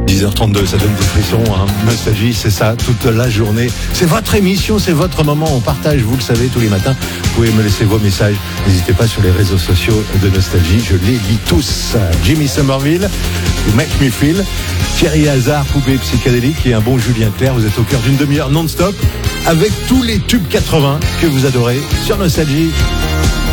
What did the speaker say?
10h32, ça donne des frissons, hein. Nostalgie, c'est ça, toute la journée. C'est votre émission, c'est votre moment. On partage, vous le savez, tous les matins. Vous pouvez me laisser vos messages. N'hésitez pas sur les réseaux sociaux de Nostalgie. Je les lis tous. Jimmy Somerville, Make Me Feel, Thierry Hazard, Poupée Psychédélique et un bon Julien Clerc. Vous êtes au cœur d'une demi-heure non-stop avec tous les tubes 80 que vous adorez sur Nostalgie.